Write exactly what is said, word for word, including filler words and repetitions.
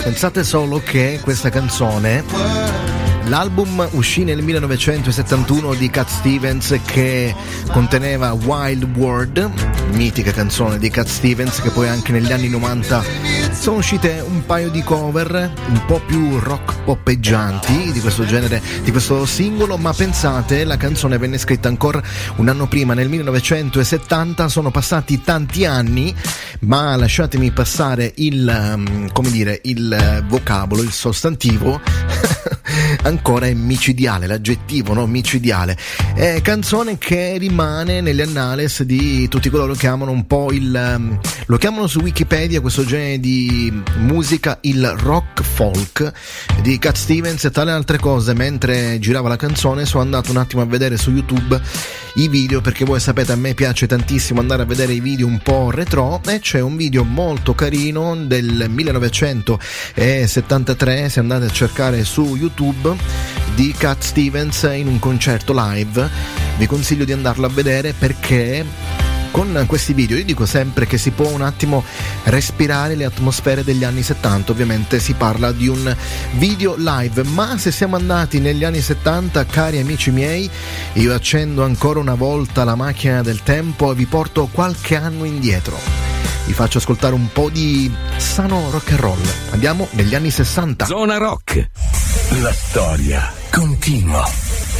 Pensate solo che questa canzone, l'album uscì nel millenovecentosettantuno di Cat Stevens, che conteneva Wild World, mitica canzone di Cat Stevens, che poi anche negli anni novanta sono uscite un paio di cover un po' più rock poppeggianti di questo genere, di questo singolo, ma pensate, la canzone venne scritta ancora un anno prima, nel millenovecentosettanta. Sono passati tanti anni, ma lasciatemi passare il, come dire, il vocabolo, il sostantivo ancora è micidiale, l'aggettivo, no? Micidiale. È canzone che rimane nelle annales di tutti coloro che amano un po' il, lo chiamano su Wikipedia questo genere di musica, il rock folk di Cat Stevens e tale altre cose. Mentre girava la canzone sono andato un attimo a vedere su YouTube i video, perché voi sapete a me piace tantissimo andare a vedere i video un po' retro, e c'è un video molto carino del millenovecentosettantatré, se andate a cercare su YouTube, di Cat Stevens in un concerto live. Vi consiglio di andarlo a vedere, perché con questi video io dico sempre che si può un attimo respirare le atmosfere degli anni settanta. Ovviamente si parla di un video live, ma se siamo andati negli anni settanta, cari amici miei, io accendo ancora una volta la macchina del tempo e vi porto qualche anno indietro. Vi faccio ascoltare un po' di sano rock and roll. Andiamo negli anni sessanta. Zona Rock. La storia continua.